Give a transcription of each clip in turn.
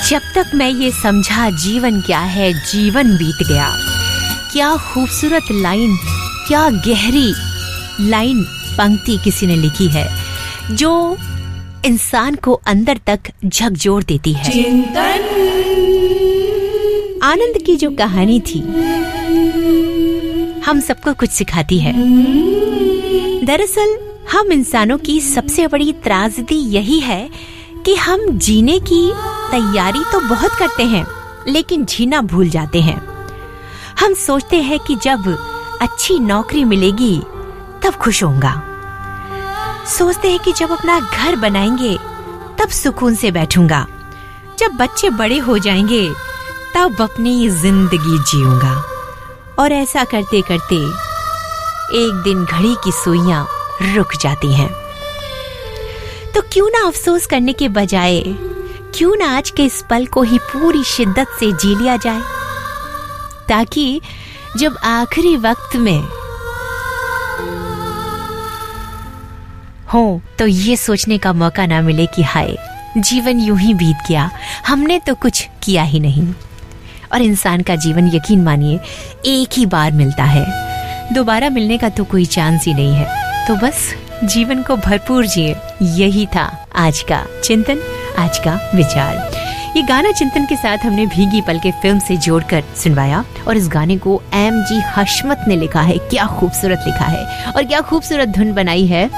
जब तक मैं ये समझा जीवन क्या है, जीवन बीत गया। क्या खूबसूरत लाइन, क्या गहरी लाइन पंक्ति किसी ने लिखी है जो इंसान को अंदर तक झकझोर देती है। आनंद की जो कहानी थी हम सबको कुछ सिखाती है। दरअसल हम इंसानों की सबसे बड़ी त्रासदी यही है कि हम जीने की तैयारी तो बहुत करते हैं लेकिन जीना भूल जाते हैं। हम सोचते हैं कि जब अच्छी नौकरी मिलेगी तब खुश होऊंगा, सोचते हैं कि जब अपना घर बनाएंगे तब सुकून से बैठूंगा, जब बच्चे बड़े हो जाएंगे तब अपनी जिंदगी जीऊंगा। और ऐसा करते करते एक दिन घड़ी की सुइयां रुक जाती हैं। तो क्यों ना अफसोस करने के बजाय क्यों ना आज के इस पल को ही पूरी शिद्दत से जी लिया जाए, ताकि जब आखिरी वक्त में हो तो ये सोचने का मौका ना मिले कि हाय जीवन यूं ही बीत गया, हमने तो कुछ किया ही नहीं। और इंसान का जीवन यकीन मानिए एक ही बार मिलता है, दोबारा मिलने का तो कोई चांस ही नहीं है। तो बस जीवन को भरपूर जिए, यही था आज का चिंतन, आज का विचार। ये गाना चिंतन के साथ हमने भीगी पलके फिल्म से जोड़कर सुनवाया और इस गाने को एम.जी. हशमत ने लिखा है। क्या खूबसूरत लिखा है और क्या खूबसूरत धुन बनाई है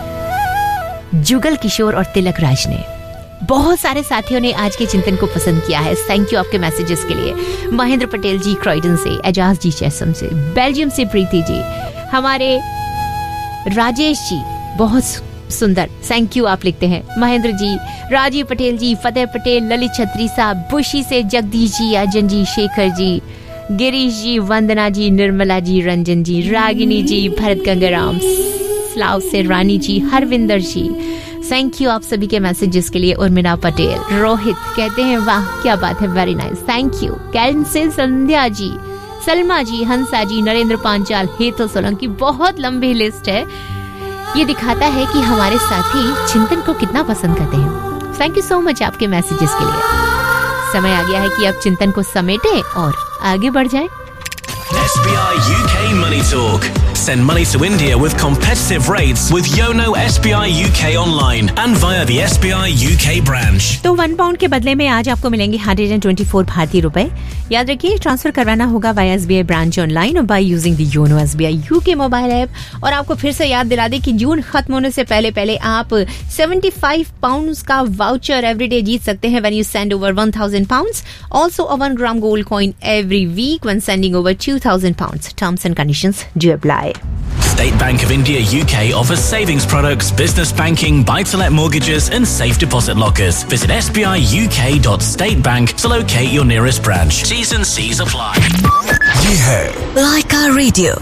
जुगल किशोर और तिलक राज ने। बहुत सारे साथियों ने आज के चिंतन को पसंद किया है। थैंक यू आपके मैसेजेस के लिए। महेंद्र पटेल जी क्रॉयडन से, एजाज जी चैसम से, बेल्जियम से प्रीति जी, हमारे राजेश जी बहुत सुंदर थैंक यू आप लिखते हैं, महेंद्र जी, राजीव पटेल जी, फतेह पटेल, ललित छत्री साहब, बुशी से जगदीश जी, अजन जी, शेखर जी, गिरीश जी, वंदना जी, निर्मला जी, रंजन जी, रागिनी जी, भरत गंगाराम, स्लाव से रानी जी, हरविंदर जी, थैंक यू आप सभी के मैसेजेस के लिए। उर्मिला पटेल, रोहित कहते हैं वाह क्या बात है, very nice, thank you. Karen से संध्या जी, सलमा जी, हंसा जी, नरेंद्र पांचाल, हेतल सोलंकी, बहुत लंबी लिस्ट है। ये दिखाता है कि हमारे साथी चिंतन को कितना पसंद करते हैं। थैंक यू सो मच आपके मैसेजेस के लिए। समय आ गया है कि अब चिंतन को समेटें और आगे बढ़ जाएं। SBI UK Money Talk. Send money to India with competitive rates with Yono SBI UK online and via the SBI UK branch. तो 1 पाउंड के बदले में आज आपको मिलेंगे 124 भारतीय रुपए। याद रखिए ट्रांसफर करवाना होगा वाया SBI ब्रांच ऑनलाइन और by using the YONO SBI UK mobile app. और आपको फिर से याद दिला दें कि जून खत्म होने से पहले आप 75 पाउंड्स का वाउचर एवरीडे जीत सकते हैं when you send over 1000 pounds. Also a 1 gram gold coin every week when sending over 2000 pounds. Terms and conditions do apply. State Bank of India UK offers savings products, business banking, buy-to-let mortgages and safe deposit lockers. Visit sbiuk.statebank to locate your nearest branch. T's and C's apply. ये है Laika Radio.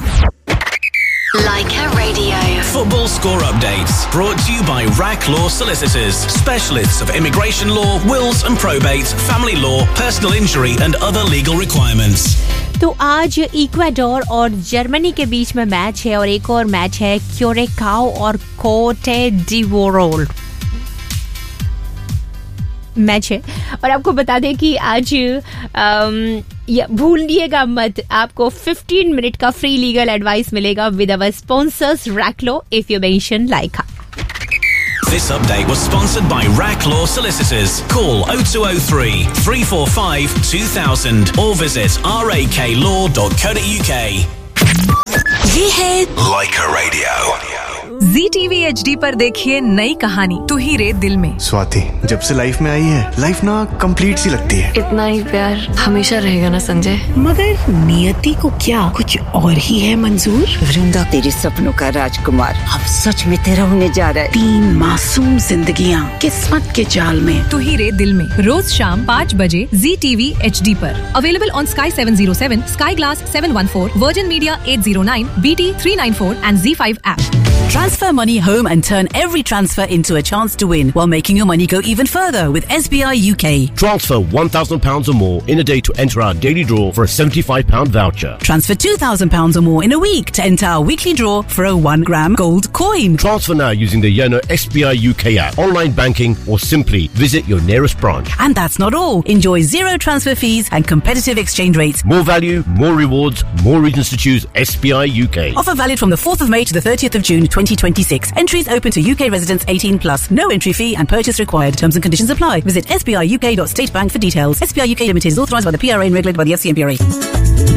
Laika Radio. Football score updates brought to you by RAC Law Solicitors, specialists of immigration law, wills and probate, family law, personal injury and other legal requirements. तो आज Ecuador और Germany के बीच में match है और एक और match है क्यूरेकाओ और कोटे डिवोरोल मैच है। और आपको बता दें कि आज भूलिएगा मत, आपको 15 मिनट का फ्री लीगल एडवाइस मिलेगा with our sponsors RAC Law if you mention Laika. This update was sponsored by RAC Law Solicitors. Call 0203 345 2000 or visit raklaw.co.uk. ये है Laika Radio. ZTV HD पर देखिए नई कहानी तू ही रे दिल में। स्वाति जब से लाइफ में आई है लाइफ ना कंप्लीट सी लगती है। इतना ही प्यार हमेशा रहेगा ना संजय। मगर नियति को क्या कुछ और ही है मंजूर। वृंदा तेरे सपनों का राजकुमार अब सच में तेरा होने जा रहा है। 3 मासूम जिंदगियां किस्मत के जाल में। तू ही रे दिल में रोज शाम 5 बजे ZTV HD पर। Available on Sky 707, Sky Glass 714, Virgin Media 809, BT 394 and Z5 app. Transfer money home and turn every transfer into a chance to win while making your money go even further with SBI UK. Transfer £1,000 or more in a day to enter our daily draw for a £75 voucher. Transfer £2,000 or more in a week to enter our weekly draw for a 1-gram gold coin. Transfer now using the Yono SBI UK app, online banking, or simply visit your nearest branch. And that's not all. Enjoy zero transfer fees and competitive exchange rates. More value, more rewards, more reasons to choose SBI UK. Offer valid from the 4th of May to the 30th of June 2026. Entries open to UK residents 18+. No entry fee and purchase required. Terms and conditions apply. Visit sbiuk.statebank for details. SBI UK Limited is authorised by the PRA and regulated by the FCMPRA.